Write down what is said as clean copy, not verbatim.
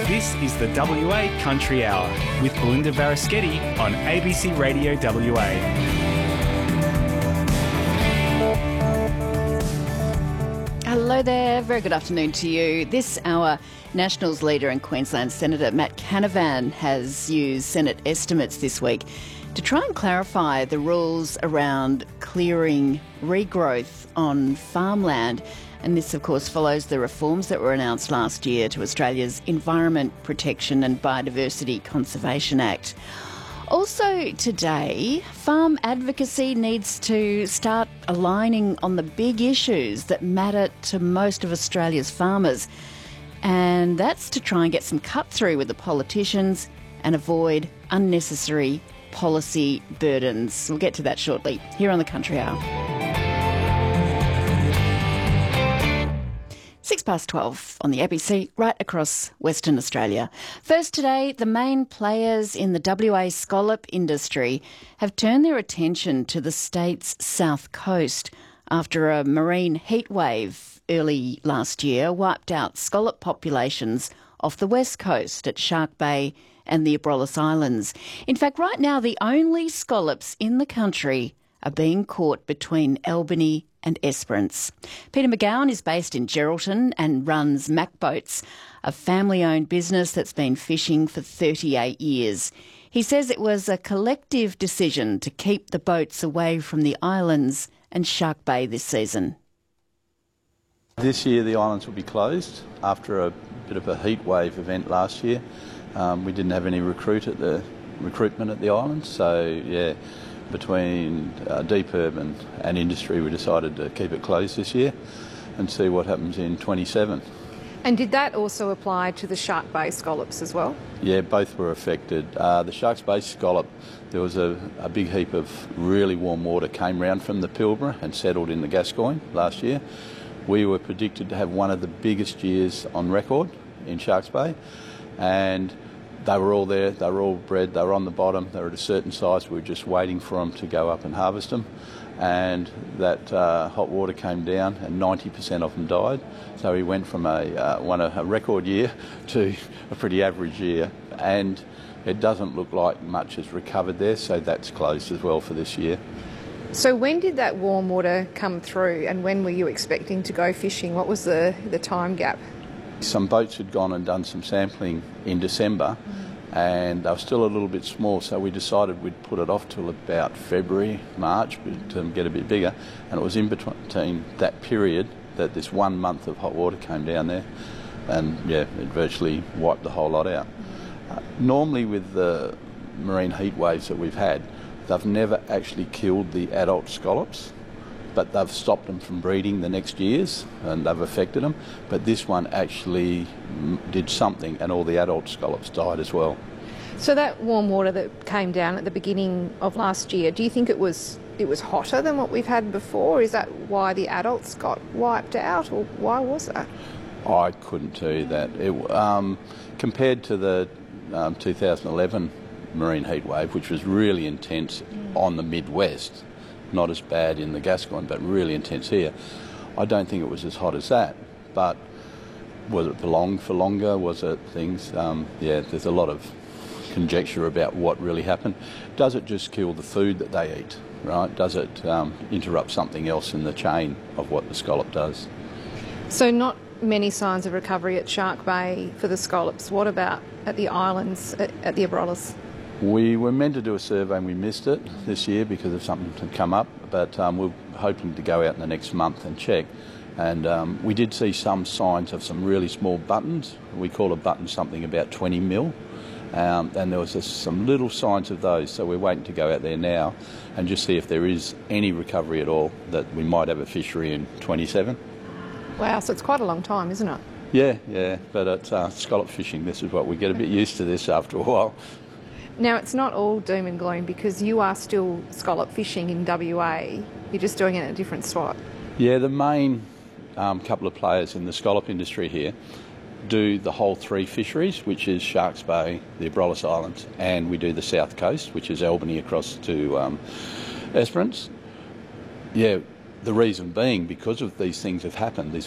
This is the WA Country Hour with Belinda Varaschetti on ABC Radio WA. Hello there, very good afternoon to you. This hour, Nationals leader and Queensland Senator Matt Canavan has used Senate estimates this week to try and clarify the rules around clearing regrowth on farmland. And this, of course, follows the reforms that were announced last year to Australia's Environment Protection and Biodiversity Conservation Act. Also today, farm advocacy needs to start aligning on the big issues that matter to most of Australia's farmers. And that's to try and get some cut through with the politicians and avoid unnecessary policy burdens. We'll get to that shortly here on the Country Hour. 12:06 on the ABC, right across Western Australia. First today, the main players in the WA scallop industry have turned their attention to the state's south coast after a marine heatwave early last year wiped out scallop populations off the west coast at Shark Bay and the Abrolhos Islands. In fact, right now, the only scallops in the country are being caught between Albany and Esperance. Peter McGowan is based in Geraldton and runs Mac Boats, a family-owned business that's been fishing for 38 years. He says it was a collective decision to keep the boats away from the islands and Shark Bay this season. This year the islands will be closed after a bit of a heat wave event last year. We didn't have any recruitment at the islands, so yeah, between Deep Urban and industry we decided to keep it closed this year and see what happens in 27. And did that also apply to the Shark Bay scallops as well? Yeah, both were affected. The Sharks Bay scallop, there was a big heap of really warm water came round from the Pilbara and settled in the Gascoyne last year. We were predicted to have one of the biggest years on record in Sharks Bay, and they were all there, they were all bred, they were on the bottom, they were at a certain size, we were just waiting for them to go up and harvest them. And that hot water came down and 90% of them died. So we went from a record year to a pretty average year. And it doesn't look like much has recovered there, so that's closed as well for this year. So when did that warm water come through and when were you expecting to go fishing? What was the time gap? Some boats had gone and done some sampling in December and they were still a little bit small, so we decided we'd put it off till about February, March to get a bit bigger, and it was in between that period that this 1 month of hot water came down there and yeah, it virtually wiped the whole lot out. Normally with the marine heat waves that we've had, they've never actually killed the adult scallops, but they've stopped them from breeding the next years and they've affected them. But this one actually did something and all the adult scallops died as well. So that warm water that came down at the beginning of last year, do you think it was hotter than what we've had before? Is that why the adults got wiped out, or why was that? I couldn't tell you that. Compared to the 2011 marine heat wave, which was really intense on the Midwest, not as bad in the Gascoyne, but really intense here. I don't think it was as hot as that, but was it prolonged for longer? Was it things? Yeah, there's a lot of conjecture about what really happened. Does it just kill the food that they eat, right? Does it interrupt something else in the chain of what the scallop does? So not many signs of recovery at Shark Bay for the scallops. What about at the islands, at the Abrolhos? We were meant to do a survey and we missed it this year because of something had come up, but we're hoping to go out in the next month and check. And we did see some signs of some really small buttons. We call a button something about 20 mil, and there was some little signs of those. So we're waiting to go out there now and just see if there is any recovery at all, that we might have a fishery in 27. Wow, so it's quite a long time, isn't it? Yeah, but it's scallop fishing. This is what we get a bit used to this after a while. Now, it's not all doom and gloom because you are still scallop fishing in WA. You're just doing it in a different spot. Yeah, the main couple of players in the scallop industry here do the whole three fisheries, which is Sharks Bay, the Abrolhos Islands, and we do the south coast, which is Albany across to Esperance. Yeah, the reason being because of these things have happened, these